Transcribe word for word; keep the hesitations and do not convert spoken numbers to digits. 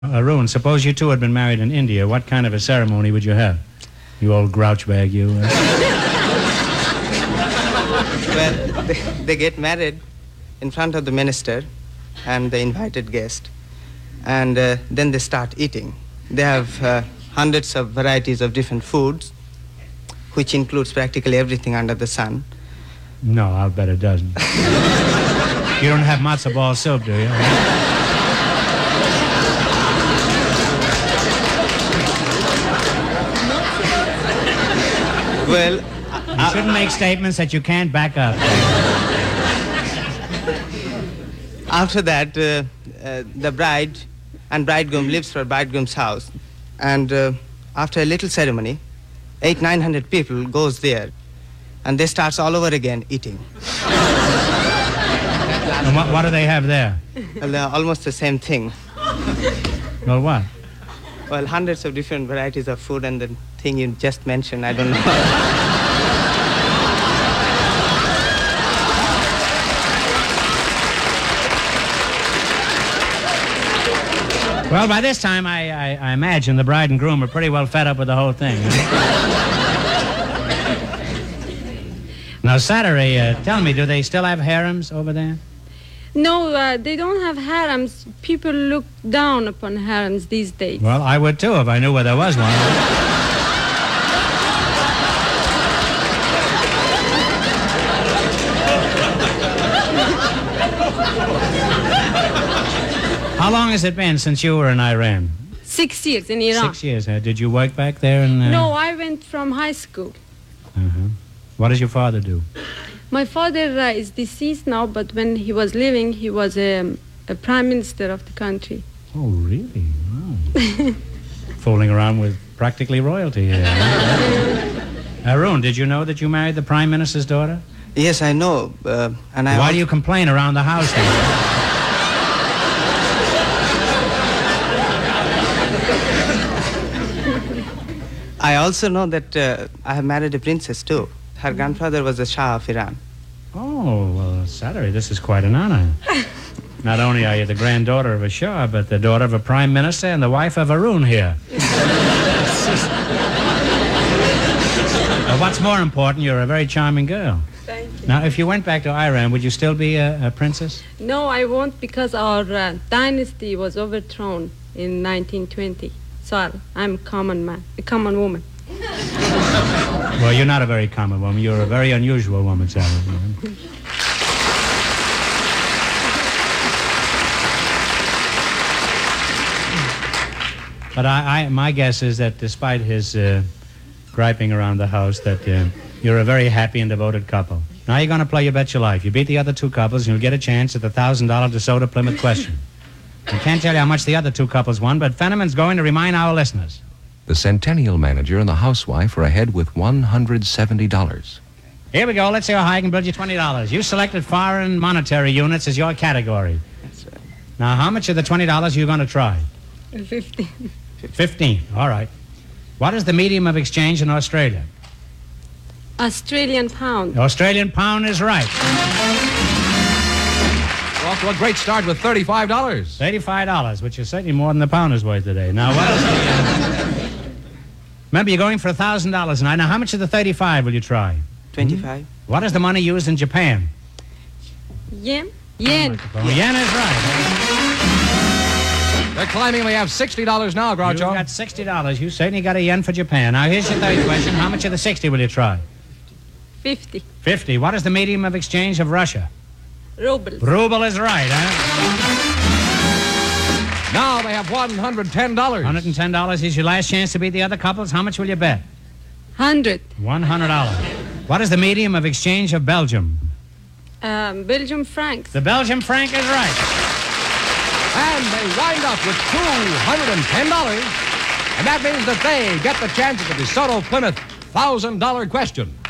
Arun, suppose you two had been married in India, what kind of a ceremony would you have? You old grouch bag, you. Uh... Well, they, they get married in front of the minister and the invited guest, and uh, then they start eating. They have uh, hundreds of varieties of different foods, which includes practically everything under the sun. No, I'll bet it doesn't. You don't have matzo ball soup, do you? Well, you shouldn't make statements that you can't back up. After that, uh, uh, the bride and bridegroom lives for bridegroom's house, and uh, after a little ceremony, eight, nine hundred people goes there, and they starts all over again eating. And what, what do they have there? Well, uh, almost the same thing. Well, what? Well, hundreds of different varieties of food, and the thing you just mentioned, I don't know. Well, by this time, I, I, I imagine the bride and groom are pretty well fed up with the whole thing. Now, Saturday, uh, tell me, do they still have harems over there? No, uh, they don't have harems. People look down upon harems these days. Well, I would too if I knew where there was one. How long has it been since you were in Iran? Six years in Iran. Six years. Uh, did you work back there? In, uh... No, I went from high school. Uh-huh. What does your father do? My father uh, is deceased now, but when he was living, he was a, a prime minister of the country. Oh, really? Wow. Fooling around with practically royalty here. Arun, did you know that you married the prime minister's daughter? Yes, I know. Uh, and I Why also... do you complain around the house then? I also know that uh, I have married a princess too. Her grandfather was the Shah of Iran. Oh, well, Saturday, this is quite an honor. Not only are you the granddaughter of a Shah, but the daughter of a prime minister and the wife of Arun here. Well, what's more important, you're a very charming girl. Thank you. Now, if you went back to Iran, would you still be a, a princess? No, I won't, because our uh, dynasty was overthrown in nineteen twenty. So I'm a common man, a common woman. Well, you're not a very common woman. You're a very unusual woman, Sally. But I, I, my guess is that despite his uh, griping around the house, that uh, you're a very happy and devoted couple. Now you're going to play You Bet Your Life. You beat the other two couples, and you'll get a chance at the one thousand dollar DeSoto Plymouth question. I can't tell you how much the other two couples won, but Fenneman's going to remind our listeners. The Centennial manager and the housewife are ahead with one hundred seventy dollars. Here we go. Let's see how high I can build you twenty dollars. You selected foreign monetary units as your category. That's right. Now, how much of the twenty dollars are you going to try? Fifteen. Fifteen. All right. What is the medium of exchange in Australia? Australian pound. The Australian pound is right. We're off to a great start with thirty-five dollars. thirty-five dollars, which is certainly more than the pound is worth today. Now, what is the... Uh, remember, you're going for one thousand dollars tonight. Now, how much of the thirty-five will you try? twenty-five. Hmm? What is the money used in Japan? Yen. Yen. Oh, yen is right. They're climbing. We have sixty dollars now, Groucho. You got sixty dollars. You certainly got a yen for Japan. Now, here's your third question. How much of the sixty will you try? Fifty. fifty. What is the medium of exchange of Russia? Rubles. Ruble is right, huh? Now they have one hundred ten dollars. one hundred ten dollars is your last chance to beat the other couples. How much will you bet? Hundred. one hundred dollars. What is the medium of exchange of Belgium? Um, Belgium francs. The Belgian franc is right. And they wind up with two hundred ten dollars. And that means that they get the chance at the DeSoto Plymouth one thousand dollar question.